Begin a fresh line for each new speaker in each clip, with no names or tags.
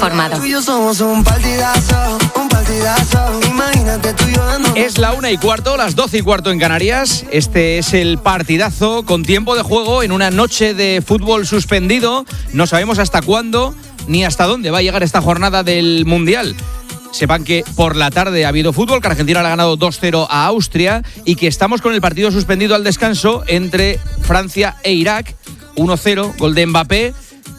informado.
Tú y yo somos un partidazo, imagínate tú y yo dando...
Es la 1:15, las 12:15 en Canarias. Este es el partidazo con tiempo de juego en una noche de fútbol suspendido. No sabemos hasta cuándo ni hasta dónde va a llegar esta jornada del Mundial. Sepan que por la tarde ha habido fútbol, que Argentina le ha ganado 2-0 a Austria y que estamos con el partido suspendido al descanso entre Francia e Irak. 1-0, gol de Mbappé.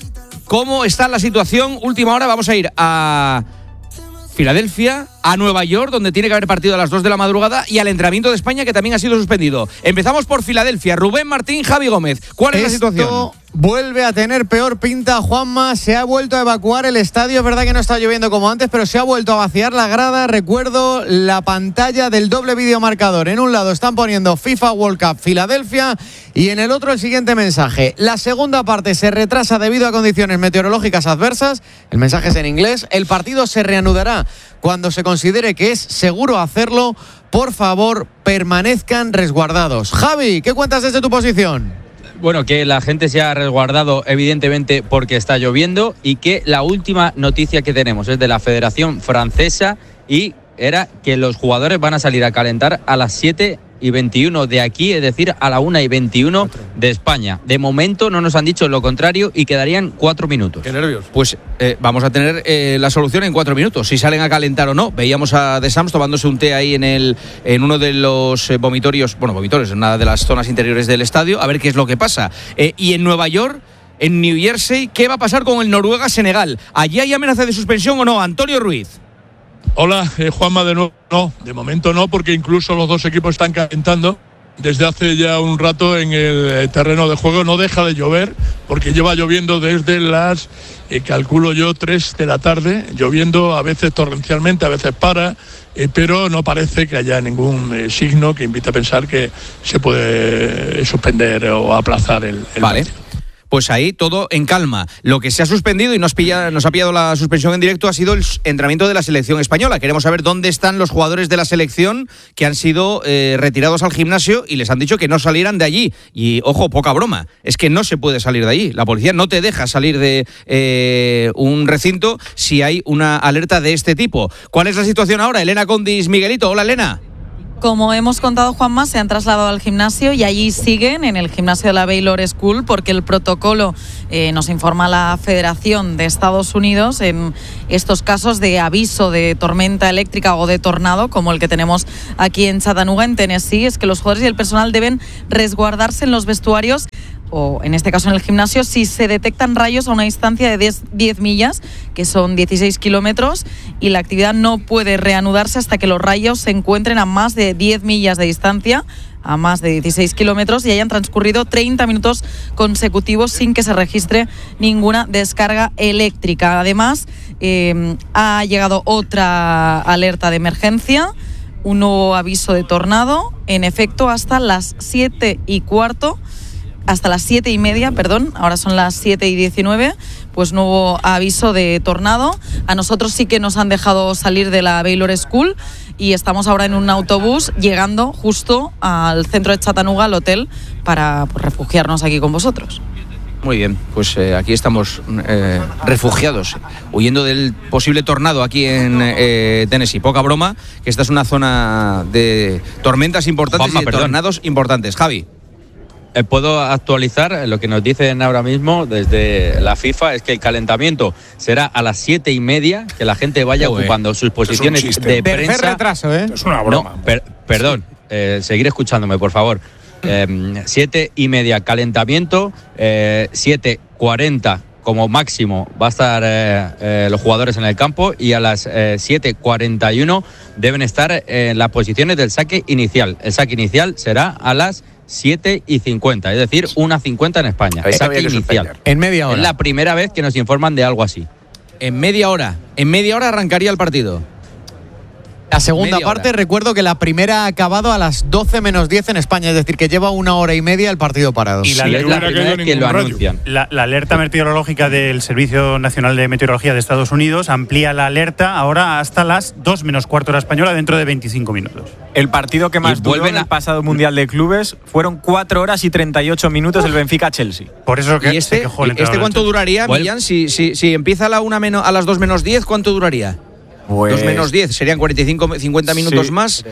¿Cómo está la situación? Última hora, vamos a ir a Filadelfia, a Nueva York, donde tiene que haber partido a las 2 de la madrugada, y al entrenamiento de España, que también ha sido suspendido. Empezamos por Filadelfia. Rubén Martín, Javi Gómez. ¿Cuál es la situación?
Vuelve a tener peor pinta, Juanma. Se ha vuelto a evacuar el estadio. Es verdad que no está lloviendo como antes, pero se ha vuelto a vaciar la grada. Recuerdo la pantalla del doble videomarcador. En un lado están poniendo FIFA World Cup Filadelfia y en el otro el siguiente mensaje. La segunda parte se retrasa debido a condiciones meteorológicas adversas. El mensaje es en inglés. El partido se reanudará cuando se considere que es seguro hacerlo. Por favor, permanezcan resguardados. Javi, ¿qué cuentas desde tu posición?
Bueno, que la gente se ha resguardado evidentemente porque está lloviendo y que la última noticia que tenemos es de la Federación Francesa y era que los jugadores van a salir a calentar a las 7:21 de aquí, es decir, a la 1:21 de España. De momento no nos han dicho lo contrario y quedarían 4 minutos.
Qué nervios. Pues vamos a tener la solución en 4 minutos, si salen a calentar o no. Veíamos a De Sams tomándose un té ahí en uno de los vomitorios, en una de las zonas interiores del estadio, a ver qué es lo que pasa. Y en Nueva York, en New Jersey, ¿qué va a pasar con el Noruega-Senegal? ¿Allí hay amenaza de suspensión o no? Antonio Ruiz.
Hola, Juanma, de nuevo. No, de momento no, porque incluso los dos equipos están calentando desde hace ya un rato en el terreno de juego. No deja de llover, porque lleva lloviendo desde las, calculo yo, 3 de la tarde, lloviendo a veces torrencialmente, a veces para, pero no parece que haya ningún signo que invite a pensar que se puede suspender o aplazar el
Vale.
partido.
Pues ahí todo en calma. Lo que se ha suspendido y nos ha pillado la suspensión en directo ha sido el entrenamiento de la selección española. Queremos saber dónde están los jugadores de la selección que han sido retirados al gimnasio y les han dicho que no salieran de allí. Y, ojo, poca broma, es que no se puede salir de allí. La policía no te deja salir de un recinto si hay una alerta de este tipo. ¿Cuál es la situación ahora? Elena Condis, Miguelito. Hola, Elena.
Como hemos contado, Juanma, se han trasladado al gimnasio y allí siguen, en el gimnasio de la Baylor School, porque el protocolo, nos informa la Federación de Estados Unidos, en estos casos de aviso de tormenta eléctrica o de tornado, como el que tenemos aquí en Chattanooga, en Tennessee, es que los jugadores y el personal deben resguardarse en los vestuarios, o en este caso en el gimnasio, si se detectan rayos a una distancia de 10 millas, que son 16 kilómetros, y la actividad no puede reanudarse hasta que los rayos se encuentren a más de 10 millas de distancia, a más de 16 kilómetros, y hayan transcurrido 30 minutos consecutivos sin que se registre ninguna descarga eléctrica. Además, ha llegado otra alerta de emergencia, un nuevo aviso de tornado, en efecto, hasta las 7:15, hasta las 7:30, perdón, ahora son las 7:19, pues nuevo aviso de tornado. A nosotros sí que nos han dejado salir de la Baylor School y estamos ahora en un autobús llegando justo al centro de Chattanooga, al hotel, para refugiarnos aquí con vosotros.
Muy bien, pues aquí estamos refugiados, huyendo del posible tornado aquí en Tennessee. Poca broma, que esta es una zona de tormentas importantes, Juanma, y de tornados importantes. Javi.
Puedo actualizar lo que nos dicen ahora mismo desde la FIFA, es que el calentamiento será a las 7:30, que la gente vaya ocupando sus posiciones de prensa.
Tercer retraso, ¿eh?
Es una broma.
No, perdón, seguir escuchándome, por favor. 7:30 calentamiento, 7:40 como máximo va a estar los jugadores en el campo, y a las 7:41 deben estar en las posiciones del saque inicial. El saque inicial será a las 7:50, es decir, 1:50 en España. Saque inicial.
En media hora.
Es la primera vez que nos informan de algo así.
En media hora arrancaría el partido.
La segunda parte, recuerdo que la primera ha acabado a las 12 menos 10 en España, es decir, que lleva 1 hora y media el partido parado.
Y es la primera vez que lo anuncian.
La alerta meteorológica del Servicio Nacional de Meteorología de Estados Unidos amplía la alerta ahora hasta las 2 menos cuarto hora española dentro de 25 minutos.
El partido que más duró en el pasado Mundial de Clubes fueron 4 horas y 38 minutos el Benfica-Chelsea.
Por eso que
¿Y este cuánto duraría, Millán? Si empieza a las 2 menos 10, ¿cuánto duraría?
Pues
2 menos 10, serían 50 minutos más.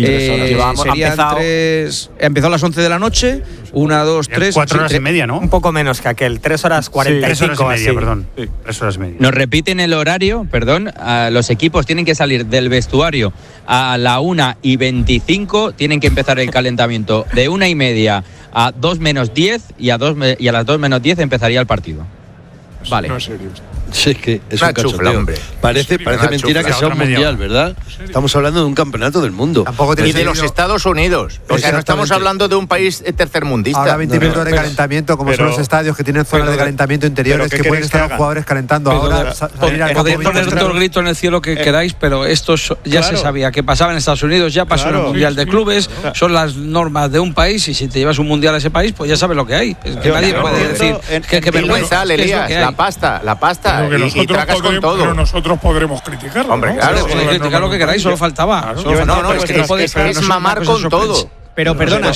Empezó a las 11 de la noche, 1, 2, 3.
4 horas y media, ¿no?
Un poco menos que aquel, 3 horas 45.
3 horas y media, perdón. 3 horas y media.
Nos repiten el horario, los equipos tienen que salir del vestuario a la 1:25, tienen que empezar el calentamiento de 1:30 a 2 menos 10 y a las 2 menos 10 empezaría el partido.
Vale.
No es serio.
Sí, es que es
una
un cachondeo.
chufla, hombre.
Parece mentira que sea un mundial, ¿verdad? Estamos hablando de un campeonato del mundo.
Y de los Estados Unidos. O sea, no estamos hablando de un país tercermundista.
Ahora 20 minutos de calentamiento, como son los estadios que tienen zonas de calentamiento interiores que pueden estar los jugadores calentando ahora.
Podéis poner todo el grito en el cielo que queráis, pero esto ya se sabía que pasaba en Estados Unidos, ya pasó en el Mundial de Clubes, son las normas de un país y si te llevas un mundial a ese país, pues ya sabes lo que hay. Es que nadie puede decir que
vergüenza, Elías, la pasta y tragas con todo.
Pero nosotros podremos criticarlo.
Hombre,
¿no?
claro,
podéis criticar lo que queráis, solo faltaba.
Es mamar con todo.
Pero perdona,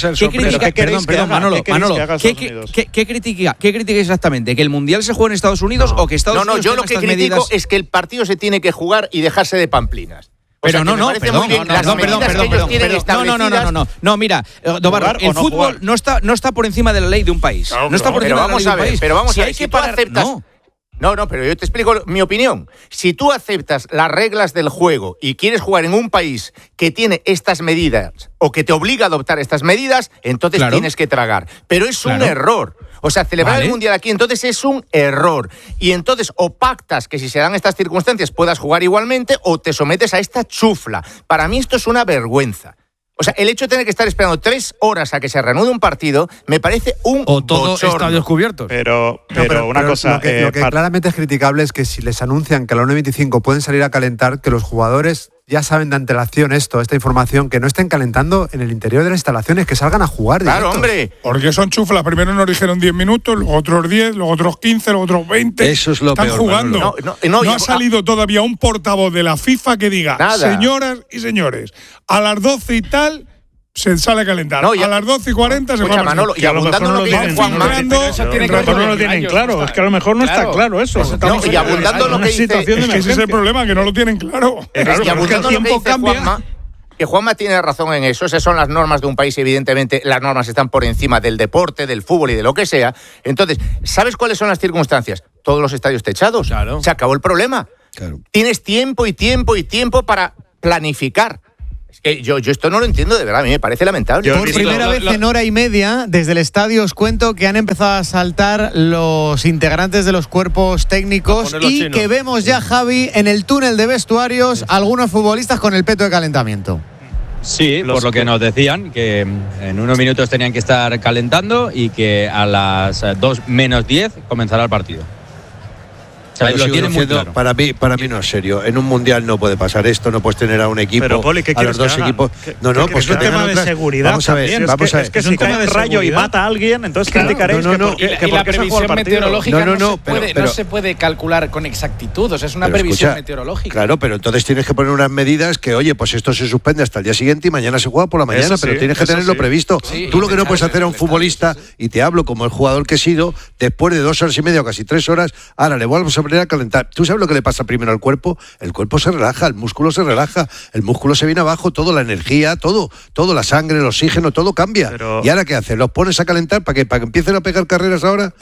¿qué critica exactamente? ¿Que el Mundial se juega en Estados Unidos o que Estados Unidos
yo lo que critico es que el partido se tiene que jugar y dejarse de pamplinas.
Pero no, mira, Dobarro, el fútbol no está por encima de la ley de un país. No está por encima de la ley de un país.
Pero vamos a ver,
si tú aceptas.
No, pero yo te explico mi opinión. Si tú aceptas las reglas del juego y quieres jugar en un país que tiene estas medidas o que te obliga a adoptar estas medidas, entonces tienes que tragar. Pero es un error. O sea, celebrar el Mundial aquí entonces es un error. Y entonces o pactas que si se dan estas circunstancias puedas jugar igualmente o te sometes a esta chufla. Para mí esto es una vergüenza. O sea, el hecho de tener que estar esperando 3 horas a que se reanude un partido me parece un
o todos
bochorno.
Estadios cubiertos.
Pero una cosa... Lo que claramente es criticable es que si les anuncian que a la 1:25 pueden salir a calentar, que los jugadores ya saben de antelación esta información, que no estén calentando en el interior de las instalaciones, que salgan a jugar directos.
Claro, hombre.
Porque son chuflas. Primero nos dijeron 10 minutos, luego otros 10, luego otros 15, luego otros 20.
Eso es lo
Están
peor,
jugando. No ha salido todavía un portavoz de la FIFA que diga, señoras y señores, a las 12 y tal se sale a calentar. A las 12:40 se va a
Manolo, y abundando lo que dice Juanma.
No lo tienen claro. Es que a lo mejor no está claro eso.
Y abundando lo que dice...
Es que ese es el problema, que no lo tienen claro.
Y abundando lo que dice Juanma, que Juanma tiene razón en eso. Esas son las normas de un país. Evidentemente, las normas están por encima del deporte, del fútbol y de lo que sea. Entonces, ¿sabes cuáles son las circunstancias? Todos los estadios techados. Claro. Se acabó el problema. Claro. Tienes tiempo para planificar. Es que yo esto no lo entiendo de verdad, a mí me parece lamentable.
Por primera vez en hora y media, desde el estadio os cuento que han empezado a saltar los integrantes de los cuerpos técnicos y que vemos ya, Javi, en el túnel de vestuarios, algunos futbolistas con el peto de calentamiento.
Sí, por lo que nos decían, que en unos minutos tenían que estar calentando y que a las 2 menos 10 comenzará el partido. Lo tiene muy claro.
Para mí no es serio. En un mundial no puede pasar esto, no puedes tener a un equipo,
pero, Poli, ¿qué
a los dos equipos.
Pues es un tema de seguridad.
Vamos a ver.
Es que si cae un rayo y mata a alguien, entonces criticaréis que
la previsión meteorológica no se puede calcular con exactitud. O sea, es una previsión meteorológica.
Claro, pero entonces tienes que poner unas medidas que, oye, pues esto se suspende hasta el día siguiente y mañana se juega por la mañana, pero tienes que tenerlo previsto. Tú lo que no puedes hacer a un futbolista, y te hablo como el jugador que he sido, después de 2 horas y media o casi 3 horas, ahora le vuelves a poner a calentar. ¿Tú sabes lo que le pasa primero al cuerpo? El cuerpo se relaja, el músculo se relaja, el músculo se viene abajo, toda la energía, todo, la sangre, el oxígeno, todo cambia. ¿Y ahora qué haces? ¿Los pones a calentar para que empiecen a pegar carreras ahora?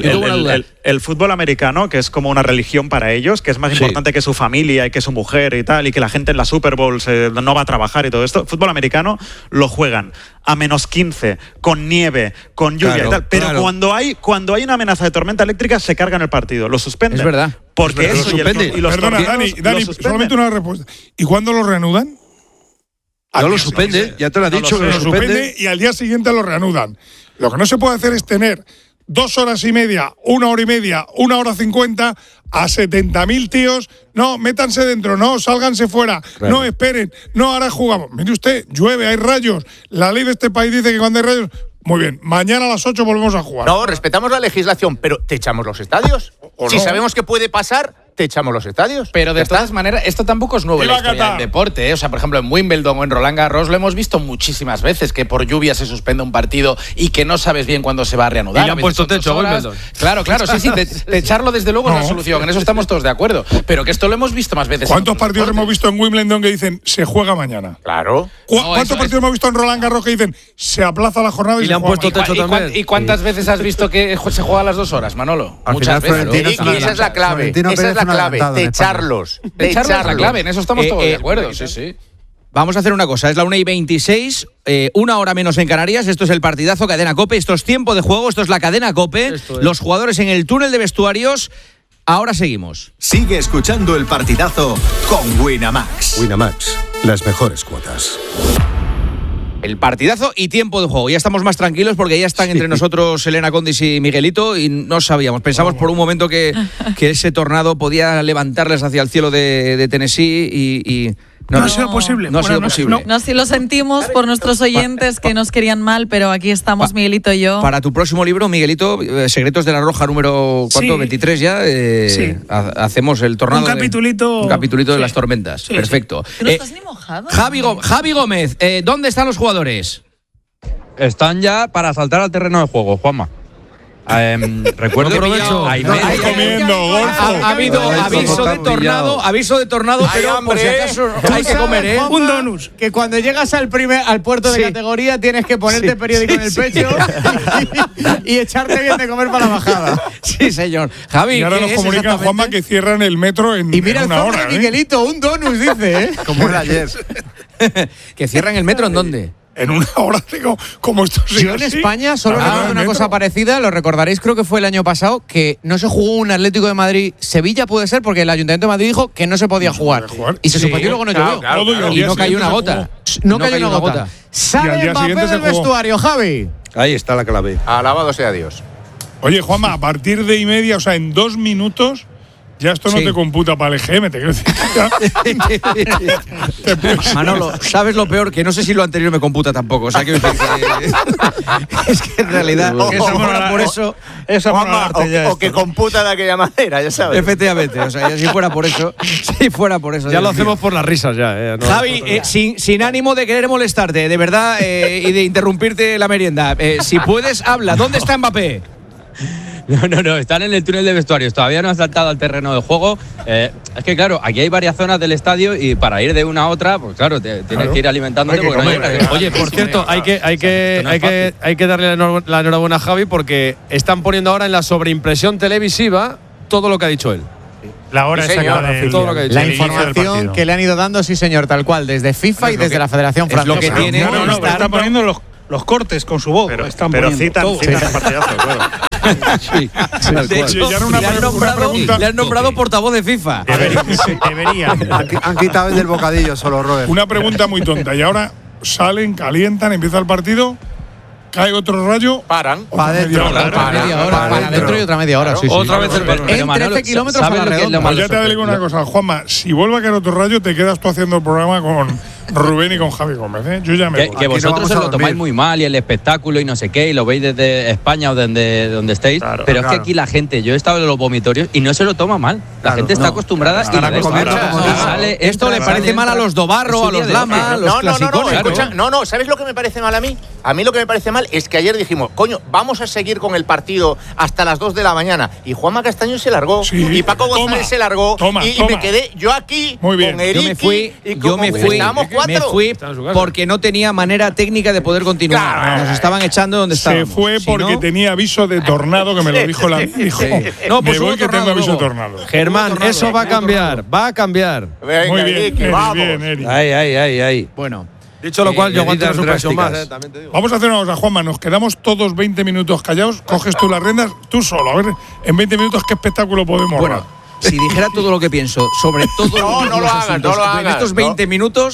El fútbol americano, que es como una religión para ellos, que es más importante que su familia y que su mujer y tal, y que la gente en la Super Bowl no va a trabajar y todo esto, el fútbol americano lo juegan a -15, con nieve, con lluvia y tal. Pero cuando hay una amenaza de tormenta eléctrica, se cargan el partido, lo suspenden.
Es verdad.
Porque eso
suspende. Perdona, Dani, solamente una respuesta. ¿Y cuándo lo reanudan?
No lo suspende, ya te lo ha dicho.
Lo suspende y al día siguiente lo reanudan. Lo que no se puede hacer es tener 2 horas y media, 1 hora y media, 1 hora 50 a 70.000 tíos. No, métanse dentro, no, sálganse fuera, claro. No, esperen, no, ahora jugamos. Mire usted, llueve, hay rayos. La ley de este país dice que cuando hay rayos... Muy bien, mañana a las 8 volvemos a jugar.
No, respetamos la legislación, pero ¿te echamos los estadios? Si sabemos que puede pasar, te echamos los estadios.
Pero de todas maneras, esto tampoco es nuevo en la historia del deporte, ¿eh? O sea, por ejemplo, en Wimbledon o en Roland Garros lo hemos visto muchísimas veces, que por lluvia se suspende un partido y que no sabes bien cuándo se va a reanudar.
Y le han puesto techo a Wimbledon.
Claro, sí, de echarlo desde luego es la solución, en eso estamos todos de acuerdo. Pero que esto lo hemos visto más veces.
¿Cuántos partidos hemos visto en Wimbledon que dicen se juega mañana?
Claro.
¿Cuántos partidos hemos visto en Roland Garros que dicen se aplaza la jornada y
le han puesto techo también?
¿Y cuántas veces has visto que se juega a las 2 horas, Manolo?
Muchas veces.
Y esa es la clave. Esa es la clave. De echarlos.
De echarlos es la clave. En eso estamos todos de acuerdo. Sí.
Vamos a hacer una cosa, es la 1:26, 1 hora menos en Canarias, esto es el partidazo Cadena COPE, esto es tiempo de juego, esto es la Cadena COPE, los jugadores en el túnel de vestuarios, ahora seguimos.
Sigue escuchando el partidazo con Winamax.
Winamax, las mejores cuotas.
El partidazo y tiempo de juego. Ya estamos más tranquilos porque ya están entre nosotros Elena Condis y Miguelito y no sabíamos. Pensamos por un momento que ese tornado podía levantarles hacia el cielo de Tennessee y
no ha sido posible.
No ha sido posible.
No, sí lo sentimos por nuestros oyentes que nos querían mal, pero aquí estamos Miguelito y yo.
Para tu próximo libro, Miguelito, Secretos de la Roja, número 23 ya, hacemos el tornado.
Un capitulito
de las tormentas. Sí, Perfecto.
Sí. No estás ni mojado.
Javi Gómez, ¿dónde están los jugadores?
Están ya para saltar al terreno de juego, Juanma. Recuerdo
provecho.
Ha habido aviso de tornado, pero por si acaso hay que comer,
un donus. Que cuando llegas al puerto de categoría tienes que ponerte periódico en el pecho y echarte bien de comer para la bajada.
Sí, señor. Javi,
y ahora nos comunican, Juanma, que cierran el metro en una hora.
Miguelito, un donus, dice, ¿eh?
Como era ayer.
¿Que cierran el metro en dónde?
En una hora tengo como esto.
Yo en España solo recuerdo una cosa parecida, lo recordaréis, creo que fue el año pasado, que no se jugó un Atlético de Madrid-Sevilla, puede ser, porque el Ayuntamiento de Madrid dijo que no se podía jugar. Y se suspendió y luego no llovió.
Y no cayó una gota.
No cayó una gota. Sale el papel del vestuario, Javi.
Ahí está la clave.
Alabado sea Dios.
Oye, Juanma, a partir de 1:30, o sea, en 2 minutos… Ya esto no te computa para el EGM, te quiero decir.
Manolo, ¿sabes lo peor? Que no sé si lo anterior me computa tampoco. O sea, que es que en realidad eso fuera por eso…
O que computa de aquella manera, ya sabes.
Efectivamente, o sea, si fuera por eso…
Ya lo hacemos por las risas ya.
No, Javi, sin ánimo de querer molestarte, de verdad, y de interrumpirte la merienda. Si puedes, habla. ¿Dónde está Mbappé?
No, están en el túnel de vestuarios, todavía no han saltado al terreno de juego. Es que claro, aquí hay varias zonas del estadio y para ir de una a otra, pues claro, tienes que ir alimentándote porque
Oye, por cierto, hay que darle la enhorabuena a Javi porque están poniendo ahora en la sobreimpresión televisiva todo lo que ha dicho él.
La hora la información que le han ido dando, sí señor, tal cual, desde FIFA y desde la Federación Francesa.
Lo que tiene
están poniendo los cortes con su voz. Pero citan el partidazo, claro.
De hecho, le han nombrado portavoz de FIFA.
Deberían. Han quitado el del bocadillo solo, Robert.
Una pregunta muy tonta. Y ahora salen, calientan, empieza el partido, cae otro rayo,
paran.
Para adentro. Para adentro y otra media hora. Sí,
otra vez el balón.
En 13 kilómetros a la redonda.
Pues ya te digo una cosa, Juanma. Si vuelve a caer otro rayo, te quedas tú haciendo el programa con Rubén y con Javi Gómez, ¿eh? Yo ya me voy.
Que vosotros se lo tomáis muy mal y el espectáculo y no sé qué, y lo veis desde España o donde estéis, claro, pero es que aquí la gente, yo he estado en los vomitorios y no se lo toma mal. La gente está acostumbrada y
esto le parece mal a los Dobarro, a los Lama, a los clasicones.
No, ¿sabes lo que me parece mal a mí? A mí lo que me parece mal es que ayer dijimos, coño, vamos a seguir con el partido hasta las 2 de la mañana. Y Juanma Castaño se largó, y Paco González se largó, y me quedé yo aquí con Eriki.
Yo me fui porque no tenía manera técnica de poder continuar. Claro. Nos estaban echando donde estábamos.
Se fue porque tenía aviso de tornado, que me lo dijo la dijo.
No, pues
me voy que tengo aviso de tornado.
Germán, eso va a cambiar, va a cambiar.
Venga, muy bien,
Eric.
Ay.
Bueno.
Dicho lo cual, yo aguanto una supersión más.
Vamos a hacer una cosa, Juanma. Nos quedamos todos 20 minutos callados. Coges tú las riendas, tú solo. A ver, en 20 minutos, ¿qué espectáculo podemos dar?
Si dijera todo lo que pienso sobre todo
no lo hagas,
en estos 20 minutos,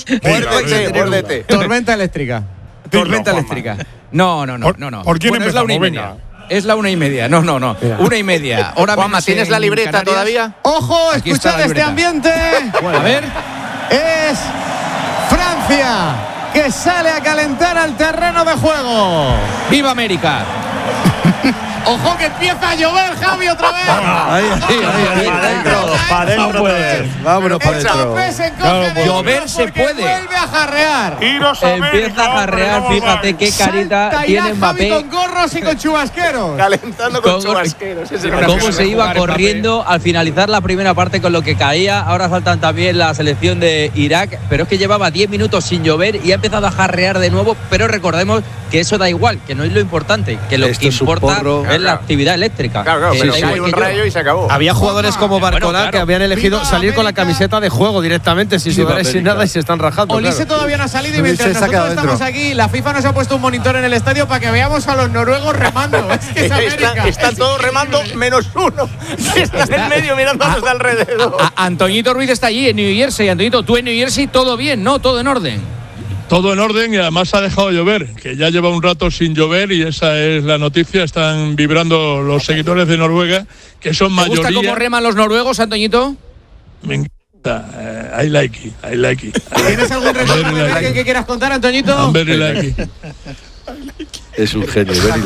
muérdete. Tormenta eléctrica.
No.
¿Por quién empezamos?
Es la 1:30.
Venga.
es la 1:30. No. 1:30. Hora
Juanma, ¿tienes la libreta todavía?
¡Ojo! Escuchad este ambiente.
A ver.
Es Francia, que sale a calentar al terreno de juego.
¡Viva América!
¡Ojo que empieza a llover, Javi, otra vez!
Ahí.
Para adentro.
Vámonos para adentro.
Llover se puede.
Vuelve a jarrear.
Empieza a jarrear, fíjate qué carita tiene Mbappé.
Con gorros y con chubasqueros.
Calentando con chubasqueros.
Cómo se iba corriendo al finalizar la primera parte con lo que caía. Ahora saltan también la selección de Irak, pero es que llevaba 10 minutos sin llover y ha empezado a jarrear de nuevo. Pero recordemos que eso da igual, que no es lo importante, que lo que importa es la actividad eléctrica.
Claro, pero hay un rayo y se acabó.
Había jugadores como Barcola que habían elegido salir con la camiseta de juego directamente, sin sudar y sin nada, y se están rajando.
Olise todavía no ha salido y mientras nosotros estamos aquí, la FIFA nos ha puesto un monitor en el estadio para que veamos a los noruegos remando. Es que es América.
Están todos remando menos uno. Está en medio mirando a los de alrededor.
Antoñito Ruiz está allí en New Jersey. Antoñito, tú en New Jersey todo bien, ¿no? Todo en orden.
Todo en orden y además ha dejado de llover, que ya lleva un rato sin llover y esa es la noticia. Están vibrando los seguidores de Noruega, que son mayoría.
¿Te gusta cómo reman los noruegos, Antoñito?
Me encanta. I like it.
¿Tienes algún recuerdo que quieras contar, Antoñito?
I'm very like it.
Es un genio, very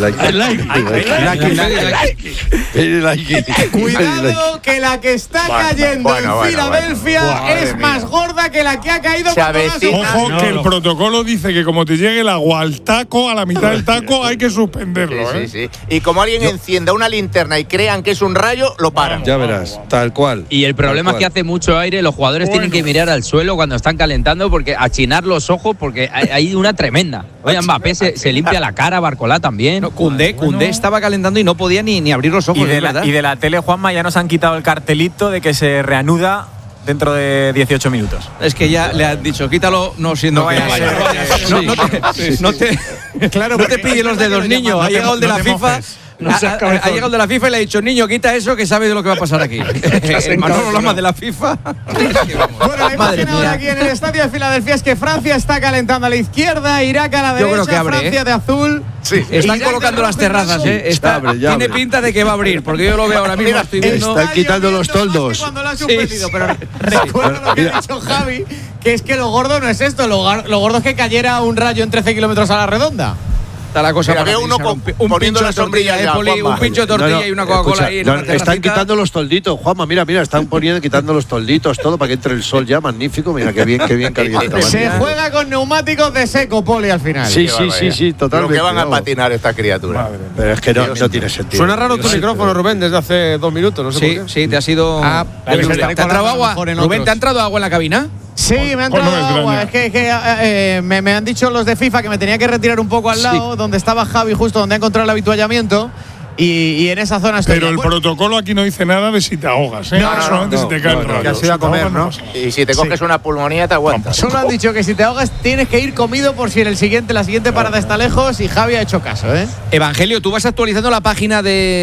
like it.
Cuidado que la que está cayendo en Filadelfia es más gorda que la que ha caído cuando
Ojo que el protocolo dice que como te llegue el agua al taco, a la mitad del taco, hay que suspenderlo.
Sí. Y como alguien encienda una linterna y crean que es un rayo, lo paran.
Ya verás, tal cual.
Y el problema es que hace mucho aire, los jugadores tienen que mirar al suelo cuando están calentando, porque achinar los ojos, porque hay una tremenda. Oye, Mbappé se limpia la cara, Barcola también.
Koundé estaba calentando y no podía ni abrir los ojos.
Y de la tele, Juanma, ya nos han quitado el cartelito de que se reanuda dentro de 18 minutos.
Es que ya le han dicho, quítalo, no siendo que no te pille los dedos, niño. Ha llegado el de la FIFA. Ha llegado el de la FIFA y le ha dicho, niño, quita eso que sabe de lo que va a pasar aquí. El Manolo Lama de la FIFA.
Bueno, la imagen ahora aquí en el estadio de Filadelfia es que Francia está calentando a la izquierda, Irak a la derecha,
creo que abre,
Francia de azul.
Sí. Están colocando las terrazas, tiene pinta de que va a abrir, porque yo lo veo ahora mismo. Estoy viendo.
Están quitando los toldos.
Cuando lo han suspendido, pero recuerdo lo que ha dicho Javi, que es que lo gordo no es esto, lo gordo es que cayera un rayo en 13 kilómetros a la redonda.
Está la cosa.
Había uno un pincho de tortilla,
un pincho de tortilla y una Coca-Cola ahí.
Están quitando los tolditos, Juanma, mira, están quitando los tolditos, todo para que entre el sol ya, magnífico, mira qué bien calienta.
Se juega con neumáticos de seco, Poli, al final.
Sí, totalmente.
Lo que van a patinar esta criatura.
Pero es que no tiene sentido.
Suena raro tu micrófono, Rubén, desde hace 2 minutos, no sé por qué.
Sí, te ha sido. ¿Te ha entrado agua? Rubén, ¿te ha entrado agua en la cabina?
Sí, me ha entrado agua. Es que me han dicho los de FIFA que me tenía que retirar un poco al lado, donde estaba Javi, justo donde ha encontrado el habituallamiento. Y en esa zona estoy.
Pero el protocolo aquí no dice nada de si te ahogas, ¿eh? Solamente si te cae el rayo.
Que has ido a comer, ¿no?
Y si te coges una pulmonía, te aguantas.
Solo han dicho que si te ahogas tienes que ir comido por si la siguiente parada está lejos, y Javi ha hecho caso, ¿eh?
Evangelio, tú vas actualizando la página de